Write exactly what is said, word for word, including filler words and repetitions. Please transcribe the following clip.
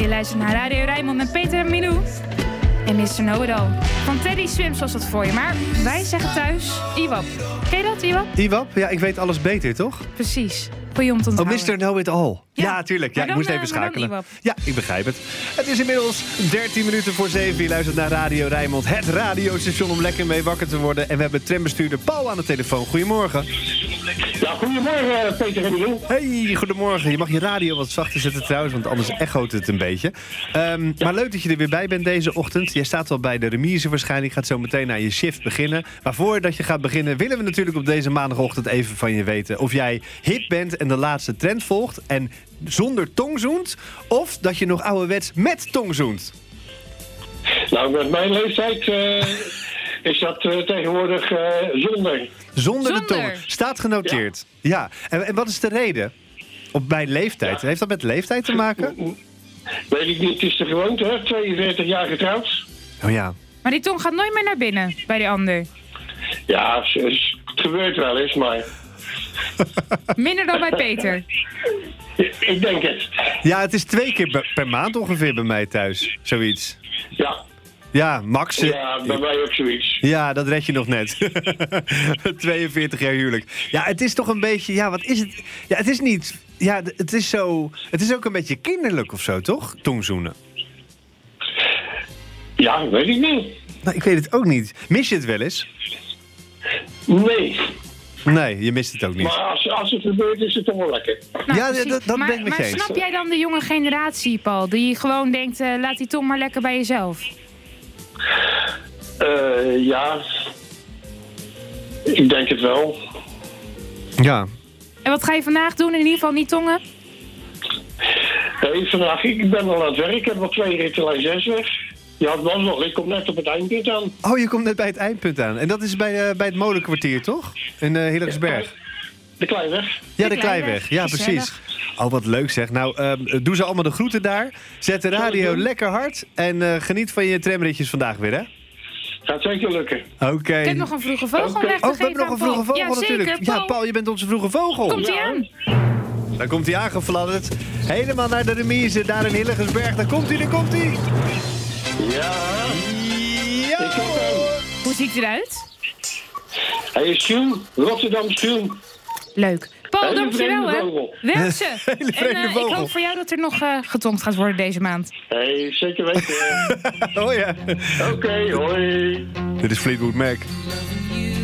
Je luistert naar Radio Rijnmond met Peter en Milou. En mister Know-it-all. Van Teddy Swims was dat voor je. Maar wij zeggen thuis I W A P. Ken je dat, I W A P? I W A P? Ja, ik weet alles beter, toch? Precies. Goeie om te Oh, onthouden. mister Know-it-all. Ja, Ja, tuurlijk. Ja, maar ik moest dan, even uh, maar dan schakelen. I W A P. Ja, ik begrijp het. Het is inmiddels dertien minuten voor zeven. Je luistert naar Radio Rijnmond. Het radiostation om lekker mee wakker te worden. En we hebben trambestuurder Paul aan de telefoon. Goedemorgen. Ja, goedemorgen Peter en Milou. Hey, goedemorgen. Je mag je radio wat zachter zetten trouwens, want anders echoot het een beetje. Um, maar leuk dat je er weer bij bent deze ochtend. Jij staat al bij de remise waarschijnlijk. Gaat zo meteen naar je shift beginnen. Maar voordat je gaat beginnen willen we natuurlijk op deze maandagochtend even van je weten of jij hip bent en de laatste trend volgt en zonder tong zoent, of dat je nog ouderwets met tong zoent. Nou, met mijn leeftijd uh, is dat uh, tegenwoordig uh, zonder. Zonder, de Zonder. tong. Staat genoteerd. Ja. ja. En, en wat is de reden? Op mijn leeftijd. Ja. Heeft dat met leeftijd te maken? Weet ik niet, het is de gewoonte, hè? tweeënveertig jaar getrouwd. Oh ja. Maar die tong gaat nooit meer naar binnen bij die ander. Ja, s- s- het gebeurt wel eens, maar Minder dan bij Peter. ik, ik denk het. Ja, het is twee keer per- per maand ongeveer bij mij thuis. Zoiets. Ja, Ja, Max. ja bij mij ook zoiets. Ja, dat red je nog net. tweeënveertig jaar huwelijk. Ja, het is toch een beetje... Ja, wat is het? Ja, het is niet... Ja, d- het is zo... Het is ook een beetje kinderlijk of zo, toch? Tongzoenen. Ja, weet ik niet. Nou, ik weet het ook niet. Mis je het wel eens? Nee, Nee, je mist het ook niet. maar als, als het gebeurt is het toch wel lekker. Nou, Ja, precies. dat- dat maar, ben ik met maar je eens. snap jij dan de jonge generatie, Paul? Die gewoon denkt, uh, laat die tong maar lekker bij jezelf. Uh, ja, ik denk het wel. Ja. En wat ga je vandaag doen? In ieder geval niet tongen? Hey, vandaag, ik ben al aan het werk, ik heb al twee ritten lijn zes weg. Ja, het was nog, ik kom net op het eindpunt aan. Oh, je komt net bij het eindpunt aan. En dat is bij, uh, bij het molenkwartier, toch? In uh, Hillegersberg. De Kleinweg. Ja, de De Kleiweg. Kleiweg. Ja, Gezellig. precies. Oh, wat leuk zeg. Nou, um, doe ze allemaal de groeten daar. Zet de radio lekker hard. En uh, geniet van je tramritjes vandaag weer, hè? Gaat zeker lukken. Oké. Ik heb nog een vroege vogel Oké. weg te Oh, we geven hebben nog een aan vroege Paul. vogel ja, natuurlijk. Zeker, Ja, Paul. Paul, je bent onze vroege vogel. Komt hij Ja. aan? Daar komt hij aangefladderd. Helemaal naar de remise, daar in Hillegersberg. Daar komt hij, daar komt hij. Ja, Ja. ik heb hem. Hoe ziet hij eruit? Hij is Sjoen, Rotterdam Sjoen. Leuk. Paul, Hele dankjewel vreemde hè. vogel. Welze. Hele vreemde en uh, ik vogel. hoop voor jou dat er nog uh, getongd gaat worden deze maand. Hey, zeker weten. Oh ja. Oké, hoi. Dit is Fleetwood Mac. Loving you